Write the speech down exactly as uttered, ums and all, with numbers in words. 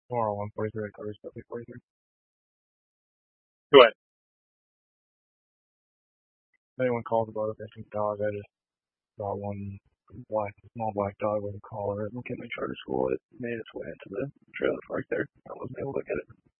Tomorrow, one forty-three, October forty-three. Go ahead. If anyone calls about a missing dog, I just saw one black, small black dog with a collar at McKinley Charter School. It made its way into the trailer park there. I wasn't able to get it.